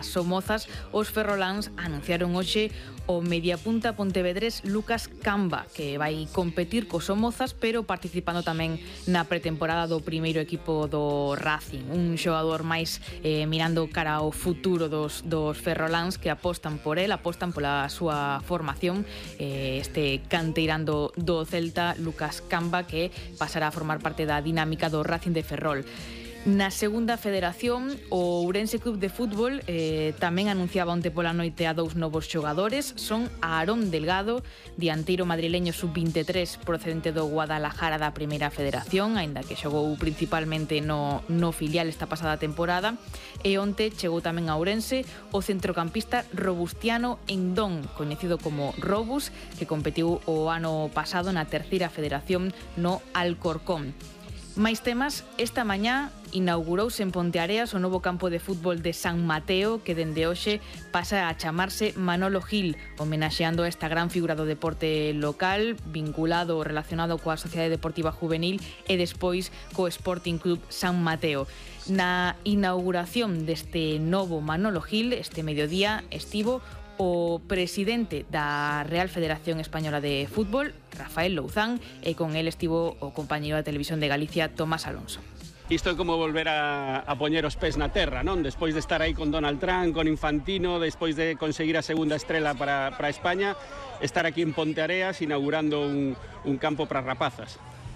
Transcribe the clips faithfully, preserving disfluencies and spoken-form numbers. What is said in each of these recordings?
das Somozas, os ferroláns anunciaron hoxe o mediapunta pontevedrés Lucas Camba, que vai competir cos Somozas, pero participando tamén na pretemporada do primeiro equipo do Racing. Un xogador máis eh, mirando cara ao futuro dos, dos ferroláns, que apostan por él, apostan pola súa formación. Eh, este canteirán do, do Celta, Lucas Camba, que pasará a formar parte da dinámica do Racing de Ferrol. Na segunda federación, o Ourense Club de Fútbol eh, tamén anunciaba onte pola noite a dous novos xogadores. Son Aarón Delgado, dianteiro madrileño sub veintitrés procedente do Guadalajara da primeira federación, aínda que xogou principalmente no, no filial esta pasada temporada. E onte chegou tamén a Ourense o centrocampista Robustiano Endón, coñecido como Robus, que competiu o ano pasado na terceira federación no Alcorcón. Máis temas, esta mañá inaugurouse en Ponteareas o novo campo de fútbol de San Mateo, que dende hoxe pasa a chamarse Manolo Gil, homenaxeando a esta gran figura do deporte local, vinculado ou relacionado coa Sociedade Deportiva Juvenil e despois co Sporting Club San Mateo. Na inauguración deste novo Manolo Gil, este mediodía, estivo o presidente da Real Federación Española de Fútbol, Rafael Louzán, e con él estivo o compañeiro da Televisión de Galicia, Tomás Alonso. Isto é como volver a, a poñer os pés na terra, non? Despois de estar aí con Donald Trump, con Infantino, despois de conseguir a segunda estrela para, para España, estar aquí en Ponteareas inaugurando un, un campo para rapazas.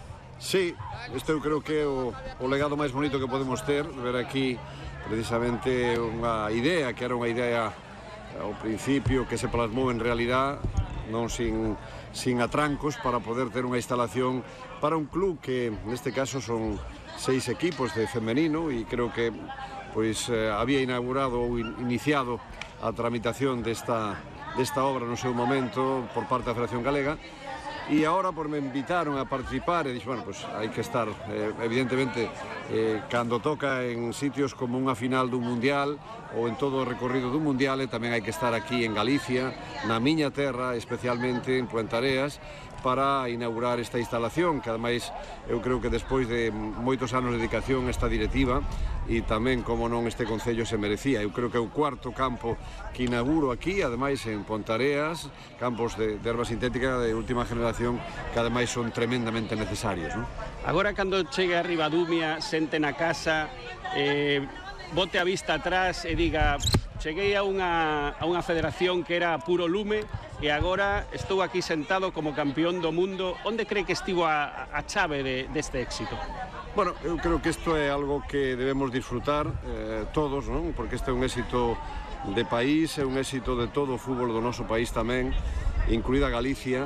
Sí, este eu creo que é o, o legado máis bonito que podemos ter, ver aquí precisamente unha idea, que era unha idea ao principio que se plasmou en realidad, non sin, sin atrancos, para poder ter unha instalación para un club que neste caso son seis equipos de femenino, e creo que pois eh, había inaugurado ou in, iniciado a tramitación desta, desta obra no seu momento por parte da Federación Galega. E agora por me invitaron a participar e dixo, bueno, pues hai que estar, eh, evidentemente, eh, cando toca en sitios como unha final dun mundial ou en todo o recorrido dun mundial, e tamén hai que estar aquí en Galicia, na miña terra, especialmente en Ponteareas, para inaugurar esta instalación, que ademais eu creo que despois de moitos anos de dedicación esta directiva e tamén, como non, este concello se merecía. Eu creo que é o cuarto campo que inauguro aquí, ademais en Ponteareas, campos de, de erva sintética de última generación, que ademais son tremendamente necesarios, non? Agora, cando chegue a Ribadumia, sente na casa, eh, bote a vista atrás e diga: cheguei a unha, a unha federación que era puro lume e agora estou aquí sentado como campeón do mundo. Onde cree que estivo a, a chave de, deste éxito? Bueno, eu creo que isto é algo que debemos disfrutar eh, todos, non? Porque este é un éxito de país, é un éxito de todo o fútbol do noso país tamén, incluída Galicia.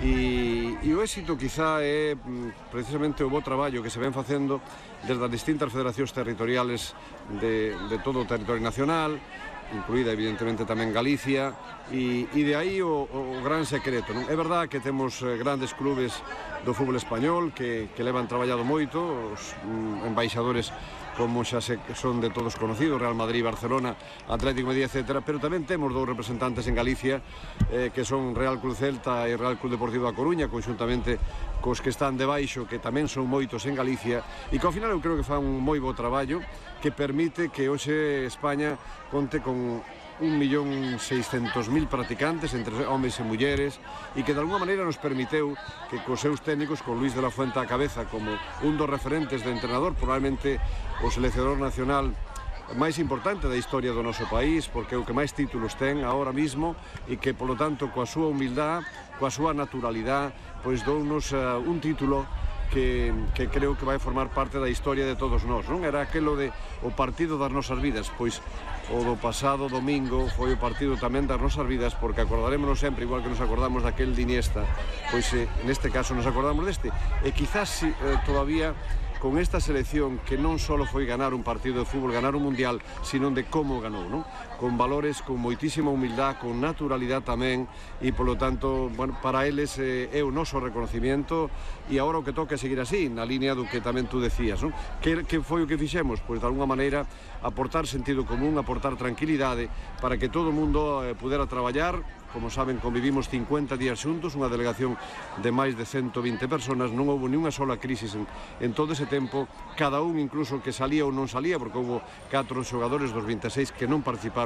E, e o éxito quizá é precisamente o bo traballo que se ven facendo desde as distintas federacións territoriales de, de todo o territorio nacional, incluída evidentemente tamén Galicia, e, e de aí o, o gran secreto, non? É verdad que temos grandes clubes do fútbol español que, que levan traballado moito, os mm, embaixadores como xa se, son de todos conocidos, Real Madrid, Barcelona, Atlético Madrid, etcétera, pero tamén temos dous representantes en Galicia eh, que son Real Club Celta e Real Club Deportivo da Coruña, conxuntamente cos que están debaixo, que tamén son moitos en Galicia, e que ao final eu creo que fan un moi bo traballo que permite que hoxe España conte con un millón seiscentos mil practicantes entre homes e mulleres, e que de alguma maneira nos permiteu que cos seus técnicos, con Luis de la Fuente á cabeza como un dos referentes de entrenador, probablemente o seleccionador nacional máis importante da historia do noso país, porque é o que máis títulos ten agora mismo, e que, polo tanto, coa súa humildade, coa súa naturalidade, pois dounos uh, un título que, que creo que vai formar parte da historia de todos nós, non? Era aquelo de o partido das nosas vidas, pois o do pasado domingo foi o partido tamén das nosas vidas, porque acordarémonos sempre, igual que nos acordamos daquel de Iniesta, pois eh, neste caso nos acordamos deste, e quizás eh, todavía con esta selección que non só foi ganar un partido de fútbol, ganar un mundial, sino de como ganou, non? Con valores, con moitísima humildade, con naturalidade tamén, e polo tanto, bueno, para eles eh, é o noso reconocimiento, e agora o que toca é seguir así, na línea do que tamén tú decías, non? Que, que foi o que fixemos? Pois de alguna maneira aportar sentido común, aportar tranquilidade para que todo o mundo eh, pudera traballar. Como saben, convivimos cincuenta días xuntos, unha delegación de máis de ciento vinte personas, non houve ni unha sola crisis en, en todo ese tempo, cada un incluso que salía ou non salía, porque houve catro xogadores dos vinte e seis que non participaron